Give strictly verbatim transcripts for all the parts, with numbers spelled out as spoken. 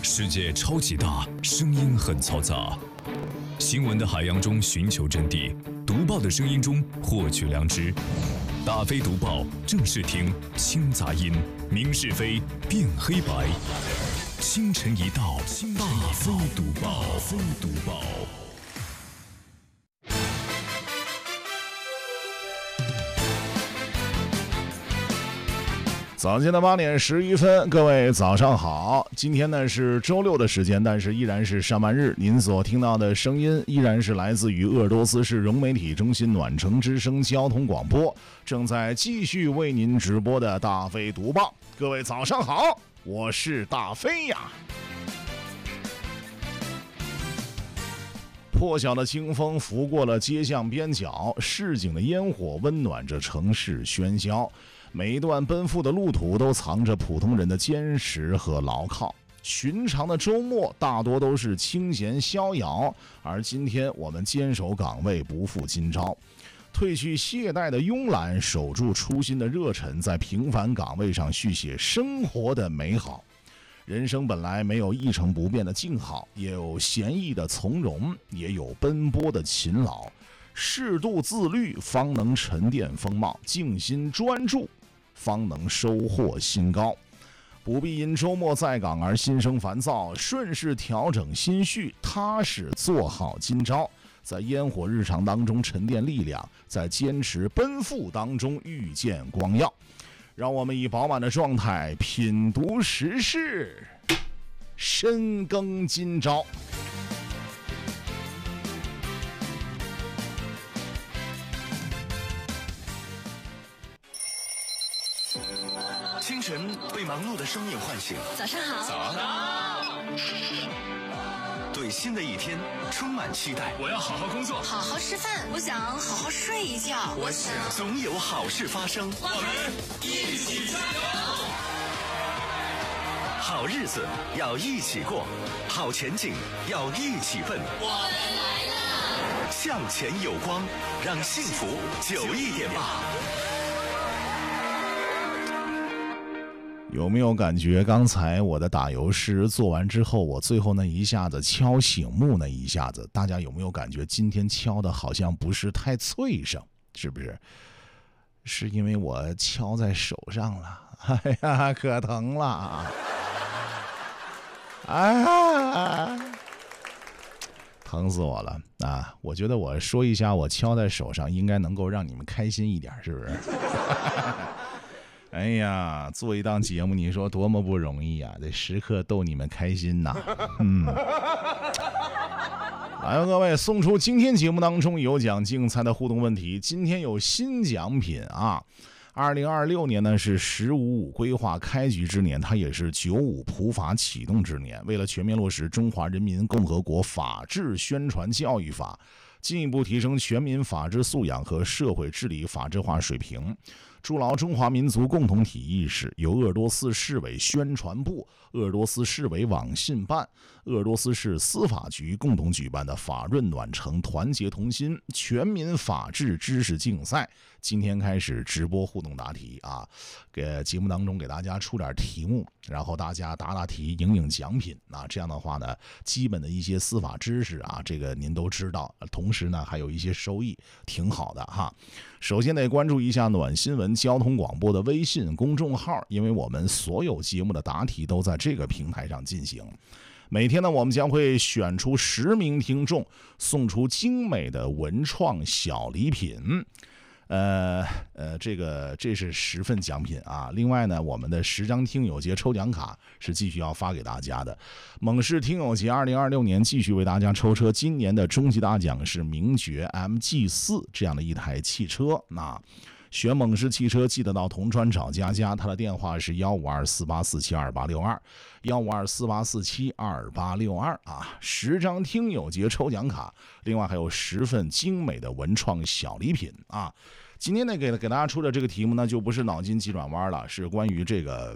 世界超级大，声音很嘈杂。新闻的海洋中寻求真谛，读报的声音中获取良知。大飞读报，正视听，清杂音，明是非，辨黑白。清晨一到，大飞读报，飞读报。 早间的八点十一分，各位早上好。今天呢是周六的时间，但是依然是上班日。您所听到的声音依然是来自于鄂尔多斯市融媒体中心暖城之声交通广播，正在继续为您直播的大飞读报。各位早上好，我是大飞呀。破晓的清风拂过了街巷边角，市井的烟火温暖着城市喧嚣。每一段奔赴的路途都藏着普通人的坚持和牢靠。寻常的周末大多都是清闲逍遥，而今天我们坚守岗位，不负今朝，褪去懈怠的慵懒，守住初心的热忱，在平凡岗位上续写生活的美好。人生本来没有一成不变的静好，也有闲逸的从容，也有奔波的勤劳。适度自律，方能沉淀风貌；静心专注，方能收获新高。不必因周末在岗而心生烦躁，顺势调整心绪，踏实做好今朝。在烟火日常当中沉淀力量，在坚持奔赴当中遇见光耀。让我们以饱满的状态品读时事，深耕今朝。 清晨被忙碌的双眼唤醒， 早上好， 早上对新的一天充满期待。 我要好好工作， 好好吃饭，我想好好睡一觉， 我想总有好事发生。 我们一起加油！ 好日子要一起过，好前景要一起奔。 我们来了， 向前有光，让幸福久一点吧。 有没有感觉刚才我的打油诗做完之后，我最后那一下子敲醒目那一下子，大家有没有感觉今天敲的好像不是太脆声？是不是？是因为我敲在手上了，哎呀，可疼了！哎呀，疼死我了啊！我觉得我说一下我敲在手上，应该能够让你们开心一点，是不是？哎呀，做一档节目，你说多么不容易啊！得时刻逗你们开心呐。嗯，来吧，各位，送出今天节目当中有奖竞猜的互动问题。今天有新奖品啊！二零二六年呢是十五五规划开局之年，它也是九五普法启动之年。为了全面落实《中华人民共和国法治宣传教育法》，进一步提升全民法治素养和社会治理法治化水平，筑牢中华民族共同体意识，由鄂尔多斯市委宣传部、鄂尔多斯市委网信办、鄂尔多斯市司法局共同举办的法润暖城团结同心全民法治知识竞赛，今天开始直播互动答题啊！给节目当中给大家出点题目，然后大家答答题，赢赢奖品啊！这样的话呢，基本的一些司法知识啊，这个您都知道，同时呢还有一些收益，挺好的哈。首先得关注一下暖新闻交通广播的微信公众号，因为我们所有节目的答题都在这个平台上进行。每天呢，我们将会选出十名听众，送出精美的文创小礼品。呃呃，这个这是十份奖品啊。另外呢，我们的十张听友节抽奖卡是继续要发给大家的。猛士听友节二零二六年继续为大家抽车，今年的终极大奖是名爵 M G 四 这样的一台汽车。那选猛士汽车记得到铜川找佳佳，他的电话是幺五二四八四七二八六二，幺五二四八四七二八六二啊！十张听友节抽奖卡，另外还有十份精美的文创小礼品啊！今天呢，给给大家出的这个题目呢，就不是脑筋急转弯了，是关于这个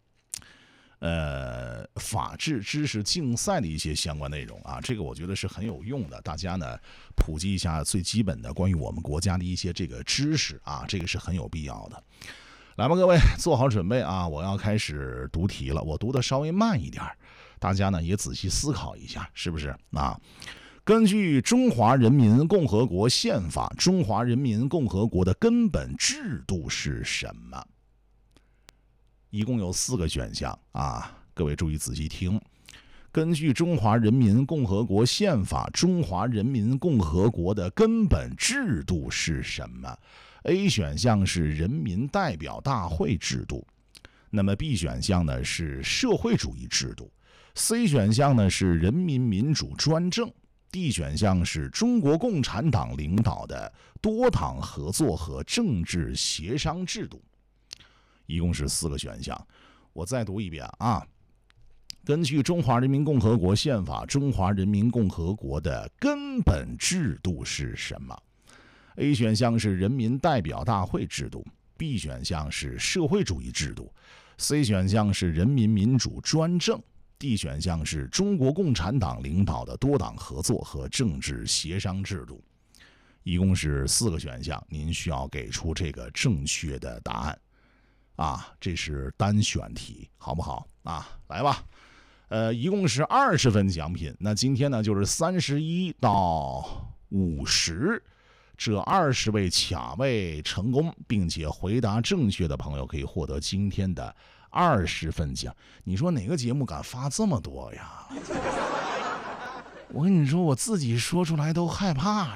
呃法治知识竞赛的一些相关内容啊，这个我觉得是很有用的，大家呢普及一下最基本的关于我们国家的一些这个知识啊，这个是很有必要的。来吧，各位做好准备啊，我要开始读题了，我读的稍微慢一点， 大家呢也仔细思考一下，是不是啊？根据《中华人民共和国宪法》，中华人民共和国的根本制度是什么？一共有四个选项啊，各位注意仔细听。根据《中华人民共和国宪法》，中华人民共和国的根本制度是什么？ A 选项是人民代表大会制度，那么 B 选项呢是社会主义制度， C 选项呢是人民民主专政， D 选项是中国共产党领导的多党合作和政治协商制度。一共是四个选项，我再读一遍啊。根据《中华人民共和国宪法》，中华人民共和国的根本制度是什么？ A 选项是人民代表大会制度， B 选项是社会主义制度， C 选项是人民民主专政， D 选项是中国共产党领导的多党合作和政治协商制度。一共是四个选项，您需要给出这个正确的答案啊，这是单选题，好不好啊？来吧，呃，一共是二十份奖品，那今天呢就是三十一到五十。 这二十位卡位成功并且回答正确的朋友，可以获得今天的二十份奖。你说哪个节目敢发这么多呀？我跟你说，我自己说出来都害怕。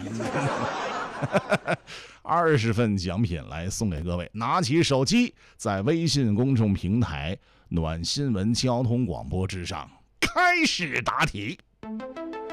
二十份奖品来送给各位，拿起手机，在微信公众平台“暖新闻交通广播”之上开始答题。